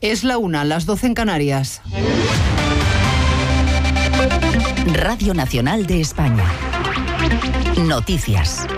Es la 1, las 12 en Canarias. Radio Nacional de España. Noticias.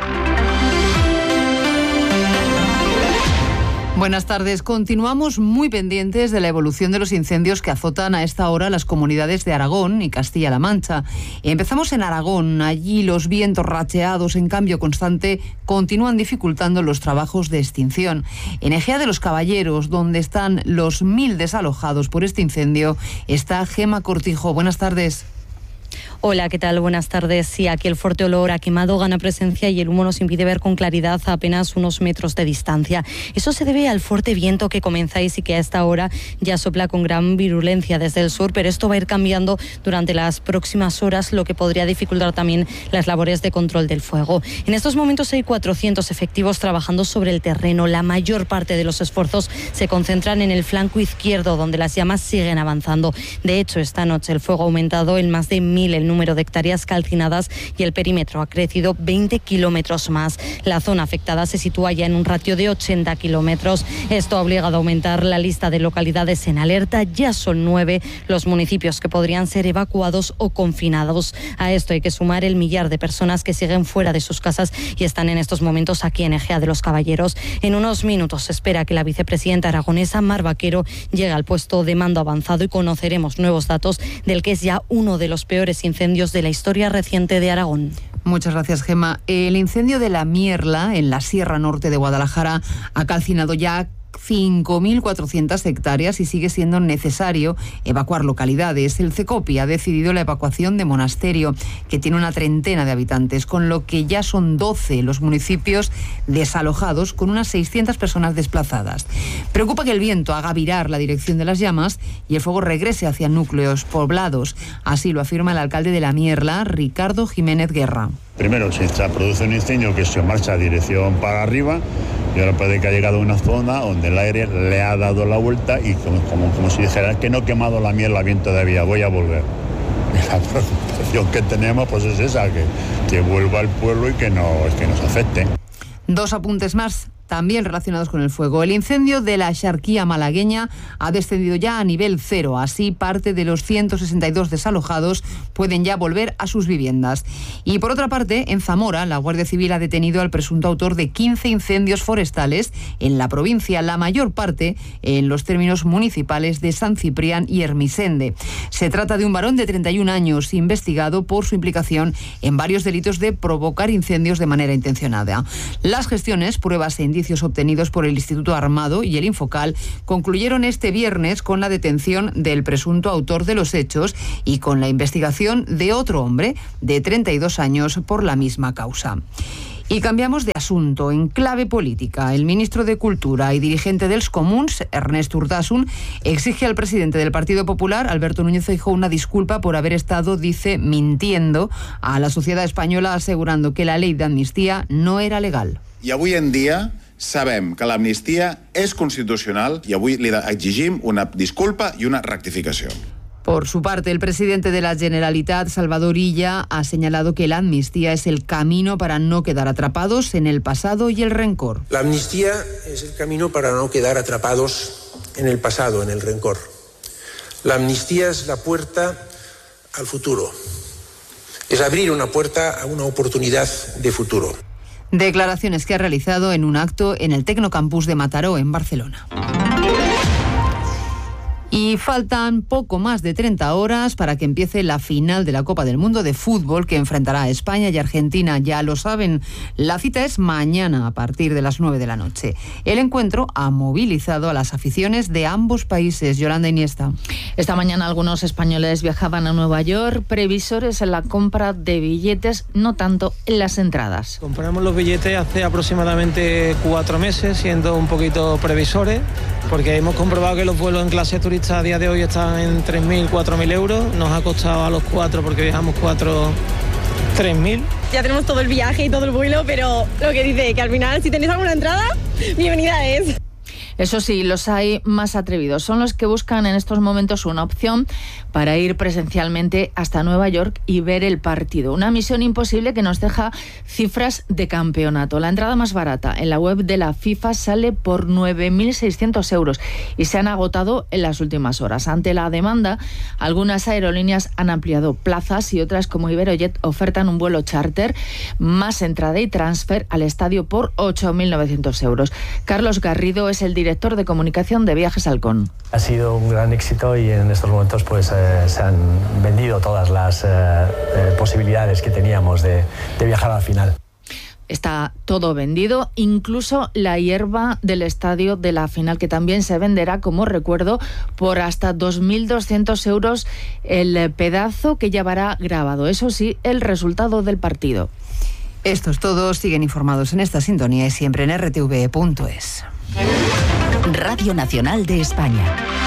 Buenas tardes. Continuamos muy pendientes de la evolución de los incendios que azotan a esta hora las comunidades de Aragón y Castilla-La Mancha. Empezamos en Aragón. Allí los vientos racheados en cambio constante continúan dificultando los trabajos de extinción. En Ejea de los Caballeros, donde están los 1000 desalojados por este incendio, está Gema Cortijo. Buenas tardes. Hola, ¿qué tal? Buenas tardes. Sí, aquí el fuerte olor a quemado gana presencia y el humo nos impide ver con claridad a apenas unos metros de distancia. Eso se debe al fuerte viento que comenzáis y que a esta hora ya sopla con gran virulencia desde el sur, pero esto va a ir cambiando durante las próximas horas, lo que podría dificultar también las labores de control del fuego. En estos momentos hay 400 efectivos trabajando sobre el terreno. La mayor parte de los esfuerzos se concentran en el flanco izquierdo, donde las llamas siguen avanzando. De hecho, esta noche el fuego ha aumentado en más de 1000 el número de hectáreas calcinadas y el perímetro ha crecido 20 kilómetros más. La zona afectada se sitúa ya en un ratio de 80 kilómetros. Esto ha obligado a aumentar la lista de localidades en alerta. Ya son 9 los municipios que podrían ser evacuados o confinados. A esto hay que sumar el millar de personas que siguen fuera de sus casas y están en estos momentos aquí en Ejea de los Caballeros. En unos minutos se espera que la vicepresidenta aragonesa, Mar Vaquero, llegue al puesto de mando avanzado y conoceremos nuevos datos del que es ya uno de los peores incendios de la historia reciente de Aragón. Muchas gracias, Gema. El incendio de la Mierla, en la Sierra Norte de Guadalajara, ha calcinado ya 5.400 hectáreas y sigue siendo necesario evacuar localidades. El CECOPI ha decidido la evacuación de Monasterio, que tiene una treintena de habitantes, con lo que ya son 12 los municipios desalojados, con unas 600 personas desplazadas. Preocupa que el viento haga virar la dirección de las llamas y el fuego regrese hacia núcleos poblados. Así lo afirma el alcalde de la Mierla, Ricardo Jiménez Guerra. Primero, se produce un incendio que se marcha a dirección para arriba y ahora puede que ha llegado a una zona donde el aire le ha dado la vuelta y como si dijera que no he quemado la Mierla bien todavía, voy a volver. Y la preocupación que tenemos pues es esa, que vuelva al pueblo y que nos afecte. 2 apuntes más, también relacionados con el fuego. El incendio de la Axarquía malagueña ha descendido ya a nivel 0. Así, parte de los 162 desalojados pueden ya volver a sus viviendas. Y por otra parte, en Zamora, la Guardia Civil ha detenido al presunto autor de 15 incendios forestales en la provincia, la mayor parte en los términos municipales de San Ciprián y Hermisende. Se trata de un varón de 31 años, investigado por su implicación en varios delitos de provocar incendios de manera intencionada. Las gestiones, pruebas e indicios obtenidos por el Instituto Armado y el Infocal concluyeron este viernes con la detención del presunto autor de los hechos y con la investigación de otro hombre de 32 años por la misma causa. Y cambiamos de asunto. En clave política, el ministro de Cultura y dirigente dels Comuns, Ernest Urtasun, exige al presidente del Partido Popular, Alberto Núñez Feijóo, una disculpa por haber estado, dice, mintiendo a la sociedad española, asegurando que la ley de amnistía no era legal. I avui en dia sabem que l'amnistia és constitucional i avui li exigim una disculpa i una rectificació. Por su parte, el presidente de la Generalitat, Salvador Illa, ha señalado que la amnistía es el camino para no quedar atrapados en el pasado y el rencor. La amnistía es el camino para no quedar atrapados en el pasado, en el rencor. La amnistía es la puerta al futuro. Es abrir una puerta a una oportunidad de futuro. Declaraciones que ha realizado en un acto en el Tecnocampus de Mataró, en Barcelona. Y faltan poco más de 30 horas para que empiece la final de la Copa del Mundo de Fútbol, que enfrentará a España y Argentina. Ya lo saben, la cita es mañana a partir de las 9 de la noche. El encuentro ha movilizado a las aficiones de ambos países. Yolanda Iniesta. Esta mañana algunos españoles viajaban a Nueva York, previsores en la compra de billetes, no tanto en las entradas. Compramos los billetes hace aproximadamente 4 meses, siendo un poquito previsores, porque hemos comprobado que los vuelos en clase turista a día de hoy están en 3.000, 4.000 euros. Nos ha costado a los 4, porque viajamos 4, 3.000. Ya tenemos todo el viaje y todo el vuelo, pero lo que dice que al final, si tenéis alguna entrada, bienvenida es. Eso sí, los hay más atrevidos. Son los que buscan en estos momentos una opción para ir presencialmente hasta Nueva York y ver el partido. Una misión imposible que nos deja cifras de campeonato. La entrada más barata en la web de la FIFA sale por 9.600 euros y se han agotado en las últimas horas. Ante la demanda, algunas aerolíneas han ampliado plazas y otras, como Iberojet, ofertan un vuelo charter más entrada y transfer al estadio por 8.900 euros. Carlos Garrido es el director de comunicación de Viajes Halcón. Ha sido un gran éxito y en estos momentos pues se han vendido todas las posibilidades que teníamos de viajar a la final. Está todo vendido, incluso la hierba del estadio de la final, que también se venderá, como recuerdo, por hasta 2.200 euros el pedazo que llevará grabado. Eso sí, el resultado del partido. Estos todos siguen informados en esta sintonía y siempre en rtve.es. Radio Nacional de España.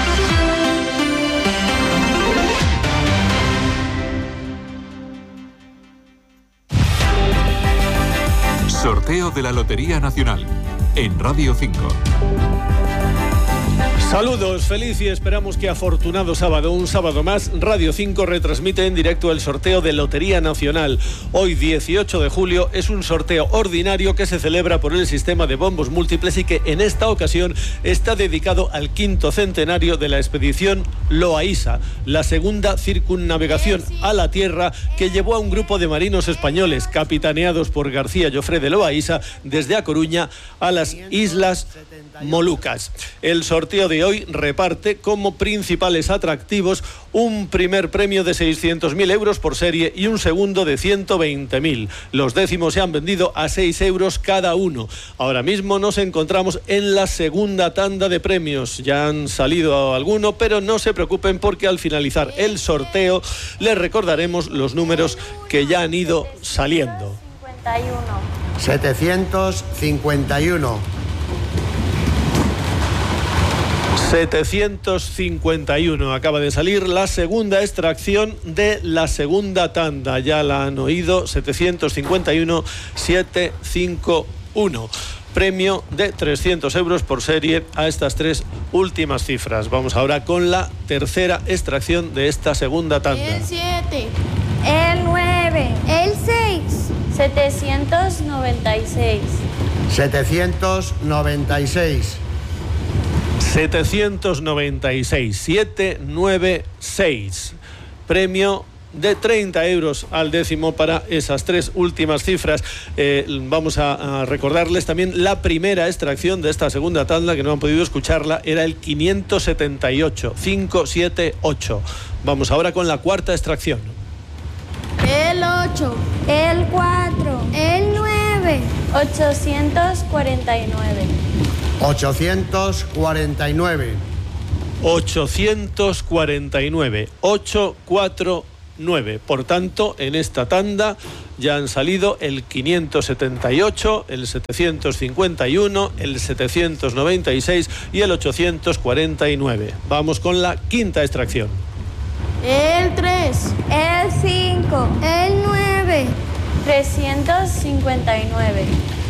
Sorteo de la Lotería Nacional en Radio 5. Saludos, feliz y esperamos que afortunado sábado. Un sábado más, Radio 5 retransmite en directo el sorteo de Lotería Nacional. Hoy, 18 de julio, es un sorteo ordinario que se celebra por el sistema de bombos múltiples y que en esta ocasión está dedicado al 5º centenario de la expedición Loaísa, la segunda circunnavegación a la Tierra que llevó a un grupo de marinos españoles capitaneados por García Jofré de Loaísa desde A Coruña a las Islas Molucas. El sorteo de hoy reparte como principales atractivos un primer premio de 600.000 euros por serie y un segundo de 120.000. Los décimos se han vendido a 6 euros cada uno. Ahora mismo nos encontramos en la segunda tanda de premios. Ya han salido alguno, pero no se preocupen porque al finalizar el sorteo les recordaremos los números que ya han ido saliendo. 751. 751. Acaba de salir la segunda extracción de la segunda tanda. Ya la han oído. 751, 751. Premio de 300 euros por serie a estas tres últimas cifras. Vamos ahora con la tercera extracción de esta segunda tanda. El 7, el 9, el 6. 796. 796. 796, 796. Premio de 30 euros al décimo para esas tres últimas cifras. Vamos a recordarles también la primera extracción de esta segunda tanda, que no han podido escucharla, era el 578, 578. Vamos ahora con la cuarta extracción. El 8, el 4, el 9. 849. 849. 849. 849. Por tanto, en esta tanda ya han salido el 578, el 751, el 796 y el 849. Vamos con la quinta extracción. El 3, el 5, el 9. 359.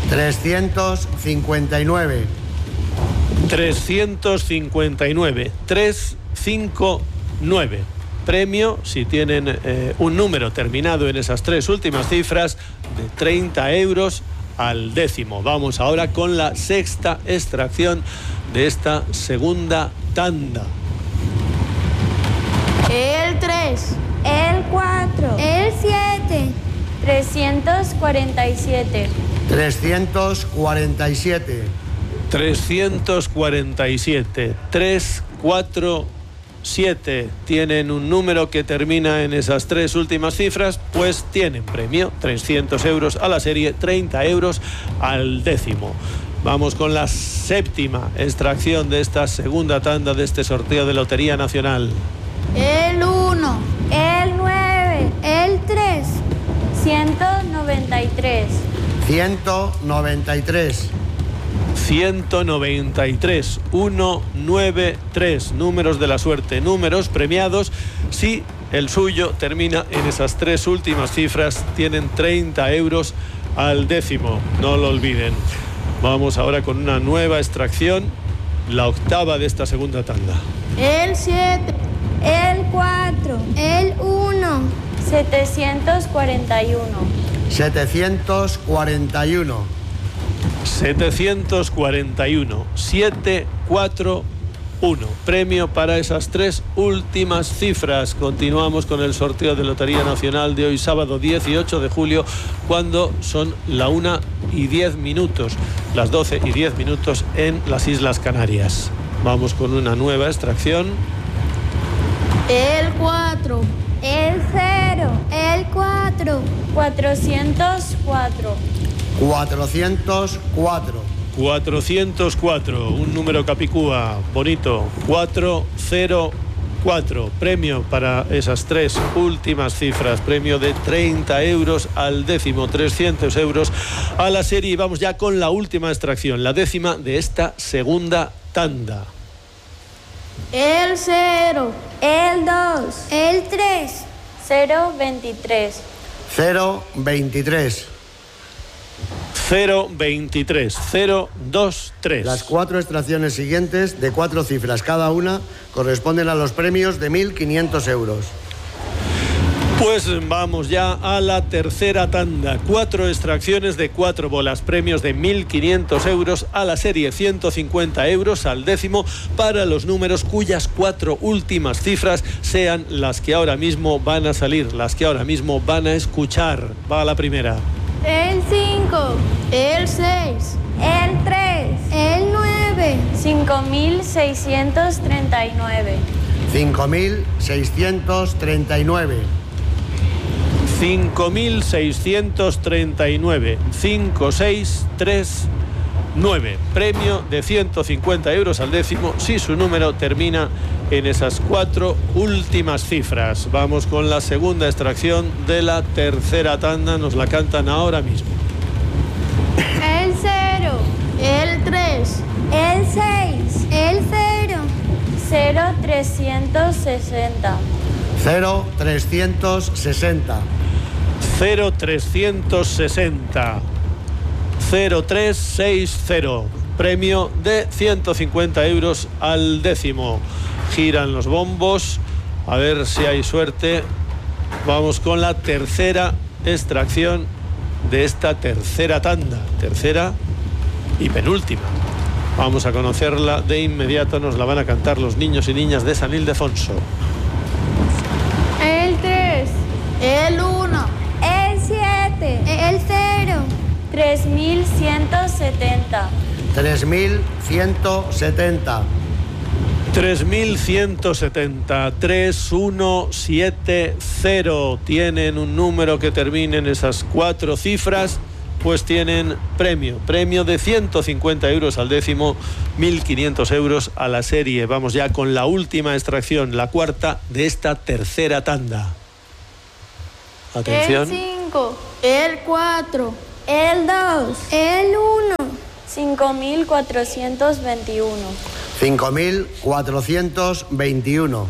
359. 359. 359. Premio, si tienen un número terminado en esas tres últimas cifras, de 30 euros al décimo. Vamos ahora con la sexta extracción de esta segunda tanda. El 3, el 4, el 7. 347. 347. 347. 347. Tienen un número que termina en esas tres últimas cifras, pues tienen premio. 300 euros a la serie, 30 euros al décimo. Vamos con la séptima extracción de esta segunda tanda de este sorteo de Lotería Nacional. El 1, el 9, el 3. 193. 193. 193. 193. Números de la suerte. Números premiados. Si el suyo termina en esas tres últimas cifras, tienen 30 euros al décimo. No lo olviden. Vamos ahora con una nueva extracción. la octava de esta segunda tanda. El 7. El 4. El 1. 741. 741. 741. 741. Premio para esas tres últimas cifras. Continuamos con el sorteo de Lotería Nacional de hoy, sábado 18 de julio, cuando son la 1:10, las 12:10 en las Islas Canarias. Vamos con una nueva extracción. El 4. El 0. El 4. 404. 404. 404, un número capicúa, bonito. 404. Premio para esas tres últimas cifras. Premio de 30 euros al décimo, 300 euros a la serie. Y vamos ya con la última extracción, la décima de esta segunda tanda. El 0. El 2. El 3. 023. 023. 023. 023. Las cuatro extracciones siguientes, de 4 cifras cada una, corresponden a los premios de 1.500 euros. Pues vamos ya a la tercera tanda. 4 extracciones de 4 bolas. Premios de 1.500 euros a la serie, 150 euros al décimo para los números cuyas 4 últimas cifras sean las que ahora mismo van a salir, las que ahora mismo van a escuchar. Va la primera. El 5. El 6. El 3. El 9. 5639. 5.639. 5.639. 5639. Premio de 150 euros al décimo si su número termina en esas 4 últimas cifras. Vamos con la segunda extracción de la tercera tanda. Nos la cantan ahora mismo. El 0. El 3. El 6. El 0. 0360. 0360. 0360. 0360. Premio de 150 euros al décimo. Giran los bombos. A ver si hay suerte. Vamos con la tercera extracción de esta tercera tanda. Tercera y penúltima. Vamos a conocerla de inmediato. Nos la van a cantar los niños y niñas de San Ildefonso. El 3. El 1. El 7. El 0. 3170. 3170. 3170. 3170. Tienen un número que termine en esas 4 cifras, pues tienen premio de 150 euros al décimo, 1.500 euros a la serie. Vamos ya con la última extracción, la cuarta de esta tercera tanda. Atención. El 5. El 4. El 2. El 1. 5421. 5421.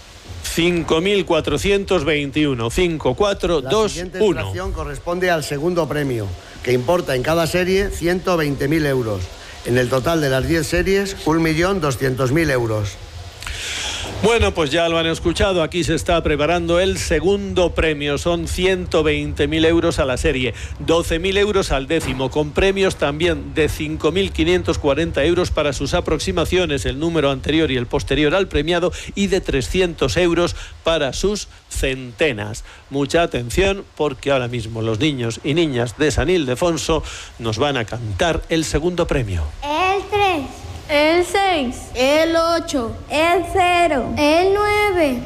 5421. 5421. La siguiente extracción corresponde al segundo premio, que importa en cada serie 120.000 euros. En el total de las 10 series, 1.200.000 euros. Bueno, pues ya lo han escuchado, aquí se está preparando el segundo premio, son 120.000 euros a la serie, 12.000 euros al décimo, con premios también de 5.540 euros para sus aproximaciones, el número anterior y el posterior al premiado, y de 300 euros para sus centenas. Mucha atención, porque ahora mismo los niños y niñas de San Ildefonso nos van a cantar el segundo premio. El 3. El 6. El 8. El 0. El 9.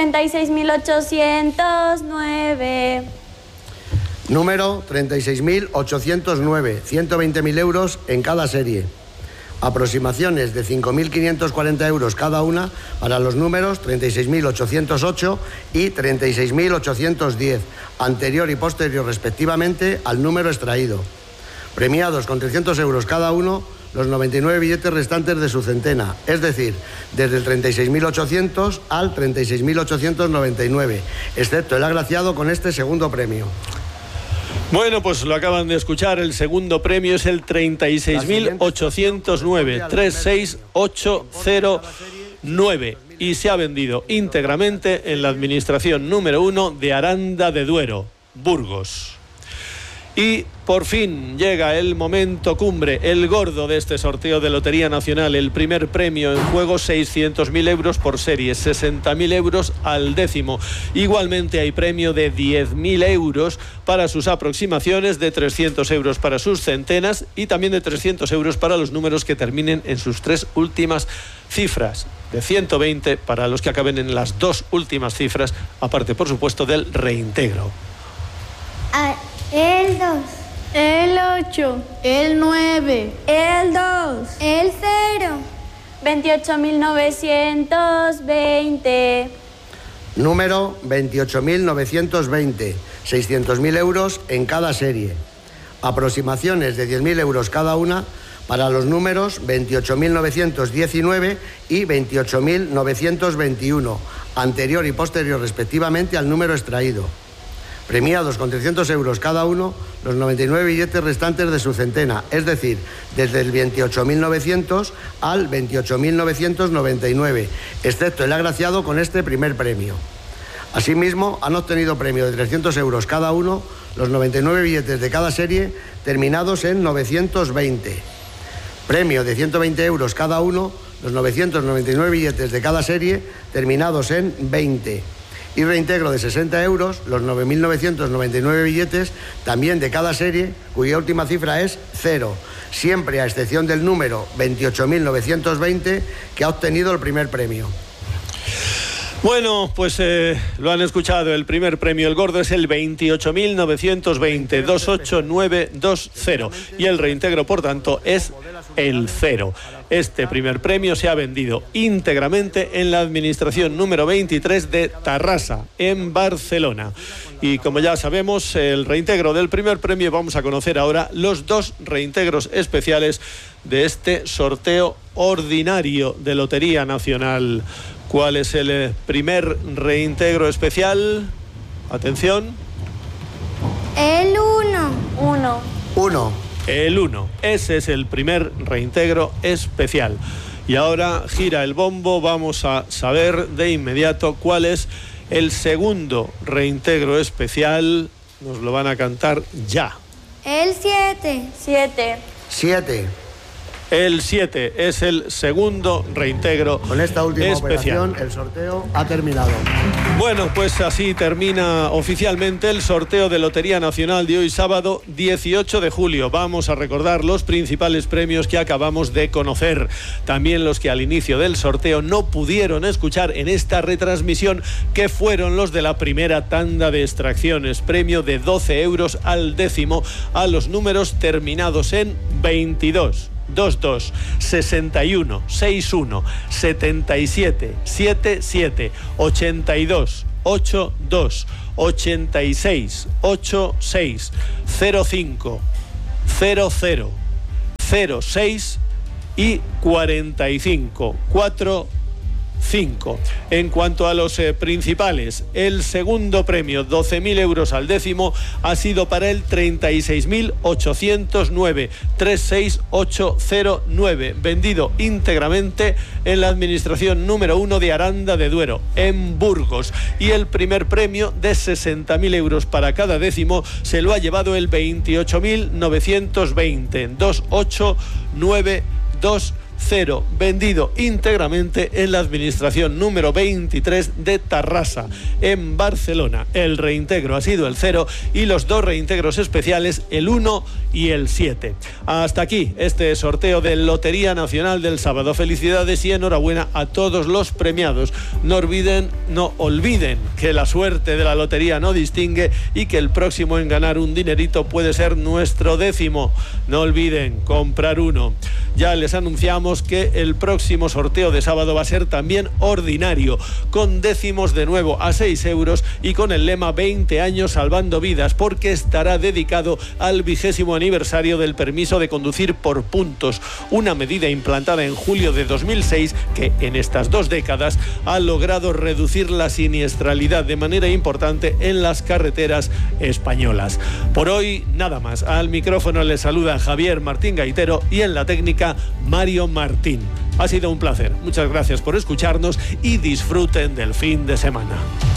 36.809. Número 36.809. 120.000 euros en cada serie. Aproximaciones de 5.540 euros cada una para los números 36.808 y 36.810, anterior y posterior respectivamente al número extraído. Premiados con 300 euros cada uno los 99 billetes restantes de su centena, es decir, desde el 36.800 al 36.899, excepto el agraciado con este segundo premio. Bueno, pues lo acaban de escuchar, el segundo premio es el 36.809, 36809 y se ha vendido íntegramente en la administración número 1 de Aranda de Duero, Burgos. Y por fin llega el momento cumbre, el gordo de este sorteo de Lotería Nacional. El primer premio en juego, 600.000 euros por serie, 60.000 euros al décimo. Igualmente hay premio de 10.000 euros para sus aproximaciones, de 300 euros para sus centenas y también de 300 euros para los números que terminen en sus 3 últimas cifras, de 120 para los que acaben en las 2 últimas cifras, aparte por supuesto del reintegro. El 2, el 8, el 9, el 2, el 0, 28.920. Número 28.920, 600.000 euros en cada serie. Aproximaciones de 10.000 euros cada una para los números 28.919 y 28.921, anterior y posterior respectivamente al número extraído. Premiados con 300 euros cada uno los 99 billetes restantes de su centena, es decir, desde el 28.900 al 28.999, excepto el agraciado con este primer premio. Asimismo, han obtenido premio de 300 euros cada uno los 99 billetes de cada serie terminados en 920. Premio de 120 euros cada uno los 999 billetes de cada serie terminados en 20. Y reintegro de 60 euros los 9.999 billetes también de cada serie, cuya última cifra es 0, siempre a excepción del número 28.920 que ha obtenido el primer premio. Bueno, pues lo han escuchado, el primer premio, el gordo, es el 28.920, 28920 y el reintegro, por tanto, es el 0. Este primer premio se ha vendido íntegramente en la administración número 23 de Tarrasa, en Barcelona. Y como ya sabemos, el reintegro del primer premio, vamos a conocer ahora los 2 reintegros especiales de este sorteo ordinario de Lotería Nacional. ¿Cuál es el primer reintegro especial? Atención. El 1. 1. El 1. Ese es el primer reintegro especial. Y ahora gira el bombo, vamos a saber de inmediato cuál es el segundo reintegro especial. Nos lo van a cantar ya. El 7. 7. El 7 es el segundo reintegro especial. Con esta última operación, el sorteo ha terminado. Bueno, pues así termina oficialmente el sorteo de Lotería Nacional de hoy sábado 18 de julio. Vamos a recordar los principales premios que acabamos de conocer. También los que al inicio del sorteo no pudieron escuchar en esta retransmisión, que fueron los de la primera tanda de extracciones. Premio de 12 euros al décimo a los números terminados en 22. 22, 61, 61, 77, 77, 82, 82, 86, 86, 05, 00, 06 y 45, 4, 5. En cuanto a los principales, el segundo premio, 12.000 euros al décimo, ha sido para el 36.809, 36809, vendido íntegramente en la administración número 1 de Aranda de Duero, en Burgos. Y el primer premio, de 60.000 euros para cada décimo, se lo ha llevado el 28.920, 28920, vendido íntegramente en la administración número 23 de Tarrasa, en Barcelona. El reintegro ha sido el 0 y los 2 reintegros especiales, el 1 y el 7. Hasta aquí este sorteo de Lotería Nacional del sábado. Felicidades y enhorabuena a todos los premiados. No olviden que la suerte de la lotería no distingue y que el próximo en ganar un dinerito puede ser nuestro décimo. No olviden comprar uno. Ya les anunciamos recordamos que el próximo sorteo de sábado va a ser también ordinario, con décimos de nuevo a 6 euros y con el lema 20 años salvando vidas, porque estará dedicado al 20º aniversario del permiso de conducir por puntos, una medida implantada en julio de 2006 que en estas 2 décadas ha logrado reducir la siniestralidad de manera importante en las carreteras españolas. Por hoy nada más. Al micrófono les saluda Javier Martín Gaitero y en la técnica Mario Martín. Ha sido un placer. Muchas gracias por escucharnos y disfruten del fin de semana.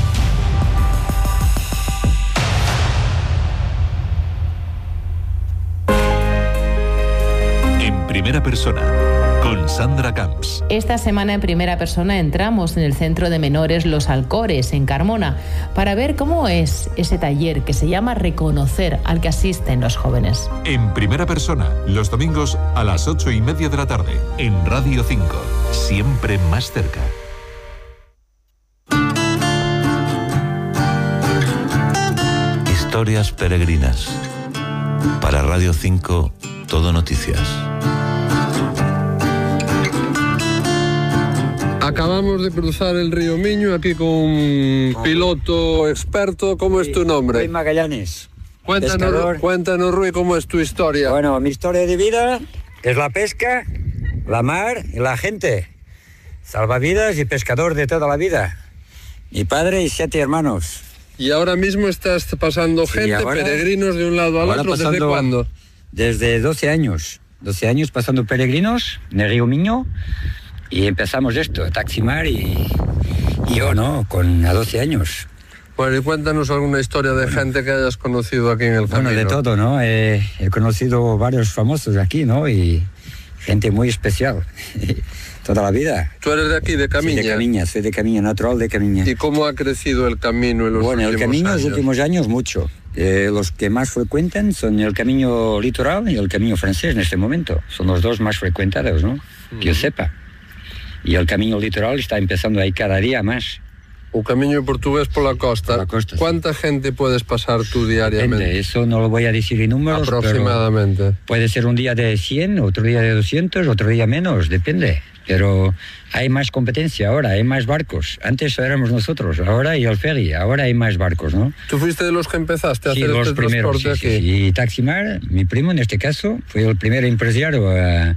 En primera persona, con Sandra Camps. Esta semana en Primera Persona entramos en el Centro de Menores Los Alcores, en Carmona, para ver cómo es ese taller que se llama Reconocer, al que asisten los jóvenes. En Primera Persona, los domingos a las 8:30 de la tarde, en Radio 5, siempre más cerca. Historias peregrinas. Para Radio 5, Todo Noticias. Acabamos de cruzar el río Miño aquí con un piloto experto. ¿Cómo es tu nombre? Rui Magallanes. Cuéntanos, Rui, ¿cómo es tu historia? Bueno, mi historia de vida es la pesca, la mar y la gente. Salvavidas y pescador de toda la vida. Mi padre y 7 hermanos. Y ahora mismo estás pasando gente, peregrinos de un lado al otro. ¿Desde cuándo? Desde 12 años. 12 años pasando peregrinos en el río Miño. Y empezamos esto, Taximar y yo, ¿no? A 12 años. Bueno, y cuéntanos alguna historia de gente que hayas conocido aquí en el camino. Bueno, de todo, ¿no? He conocido varios famosos aquí, ¿no? Y gente muy especial. Toda la vida. ¿Tú eres de aquí, de Camiña? Sí, soy de Camiña, natural de Camiña. ¿Y cómo ha crecido el camino en los últimos años? Bueno, el camino en los últimos años mucho. Los que más frecuentan son el camino litoral y el camino francés en este momento. Son los 2 más frecuentados, ¿no? Que yo sepa. Y el camino litoral está empezando ahí cada día más. Un camino portugués por la costa. Por la costa, ¿Cuánta gente puedes pasar tú diariamente? Depende, eso no lo voy a decir en números. Aproximadamente. Puede ser un día de 100, otro día de 200, otro día menos, depende. Pero hay más competencia ahora, hay más barcos. Antes éramos nosotros, ahora hay el ferry, ahora hay más barcos, ¿no? ¿Tú fuiste de los que empezaste a hacer este transporte aquí? Sí. Y Taximar, mi primo en este caso, fue el primer empresario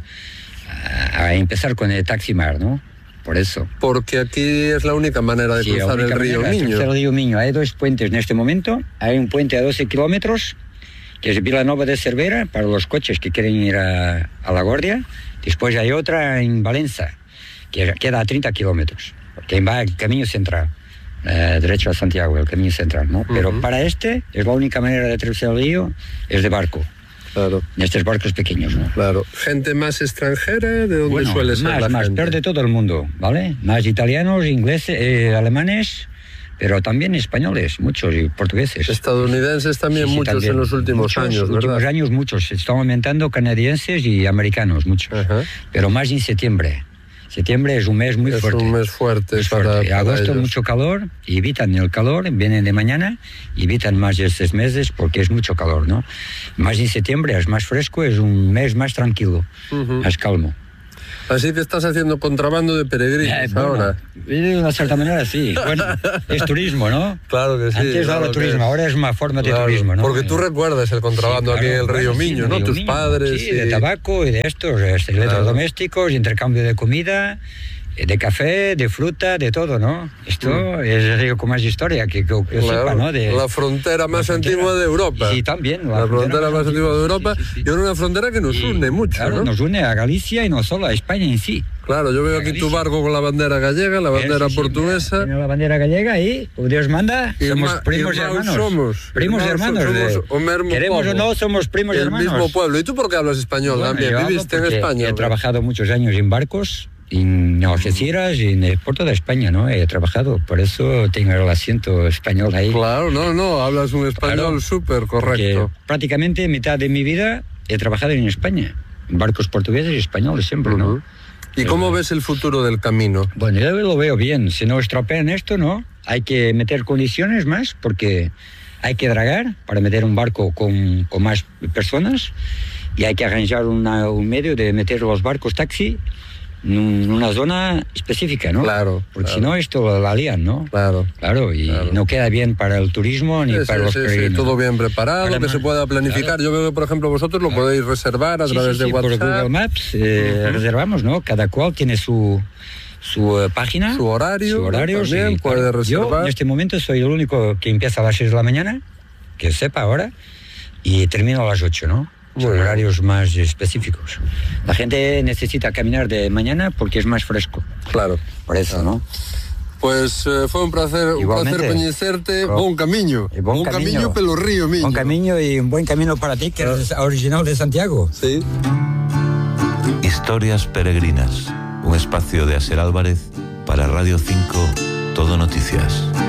a empezar con el Taximar, ¿no? Por eso. Porque aquí es la única manera de cruzar el río Miño. El río Miño. Hay 2 puentes en este momento. Hay un puente a 12 kilómetros, que es Vilanova de Cervera, para los coches que quieren ir a La Guardia. Después hay otra en Valencia, que queda a 30 kilómetros, que va el camino central, derecho a Santiago, el camino central, ¿no? Pero para este, es la única manera de atravesar el río, es de barco. Claro. En estos barcos pequeños, ¿no? Claro. ¿Gente más extranjera? ¿De dónde suele ser la gente? Peor de todo el mundo, ¿vale? Más italianos, ingleses, alemanes, pero también españoles, muchos, y portugueses. Estadounidenses también, sí, muchos también. En los últimos años, ¿verdad? En los últimos años muchos, se están aumentando canadienses y americanos, muchos. Pero más en septiembre. Septiembre es un mes muy fuerte. Es un mes fuerte para agosto ellos. Mucho calor, y evitan el calor, vienen de mañana, y evitan más estos meses porque es mucho calor, ¿no? Más en septiembre es más fresco, es un mes más tranquilo, más calmo. Así que estás haciendo contrabando de peregrinos ahora. De una cierta manera, sí. Bueno, es turismo, ¿no? Claro que sí. Antes era turismo, ahora es una forma de turismo, ¿no? Porque tú recuerdas el contrabando aquí en el río Miño, ¿no? Tus padres. Sí, de tabaco y de estos, electrodomésticos, intercambio de comida, de café, de fruta, de todo, ¿no? Esto es el río con más historia que sepa, ¿no? La frontera más antigua de Europa. Sí, también. La frontera más antigua de Europa. Y es una frontera que nos une mucho, claro, ¿no? Nos une a Galicia y no solo a España en sí. Claro, yo veo aquí tu barco con la bandera gallega, la bandera portuguesa. Tiene la bandera gallega y, Dios manda, somos primos y hermanos. Primos y hermanos. Queremos o no, somos primos y hermanos. El mismo pueblo. ¿Y tú por qué hablas español también? ¿Viviste en España? He trabajado muchos años en barcos, en Algeciras y en el puerto de España, ¿no? He trabajado, por eso tengo el acento español ahí. Claro, no, hablas un español súper correcto. Prácticamente mitad de mi vida he trabajado en España, en barcos portugueses y españoles siempre, ¿no? ¿Y cómo ves el futuro del camino? Bueno, yo lo veo bien. Si no estropean esto, ¿no? Hay que meter condiciones más, porque hay que dragar para meter un barco con más personas, y hay que arranjar un medio de meter los barcos taxi en una zona específica, ¿no? Claro. Porque si no, esto la lían, ¿no? Claro. No queda bien para el turismo ni para los peregrinos. Sí, todo bien preparado, Además, que se pueda planificar. claro. Yo veo que, por ejemplo, vosotros lo podéis reservar a través de WhatsApp. Por Google Maps reservamos, ¿no? Cada cual tiene su página. Su horario también puede reservar. Yo en este momento soy el único que empieza a las 6 de la mañana, que sepa ahora, y termino a las 8, ¿no? Son horarios más específicos. La gente necesita caminar de mañana porque es más fresco. Claro. Por eso, ¿no? Pues fue un placer conocerte. Buen camino. Buen camino pelo río Miño. Buen camino y un buen camino para ti, que eres original de Santiago. Sí. Historias peregrinas. Un espacio de Aser Álvarez para Radio 5 Todo Noticias.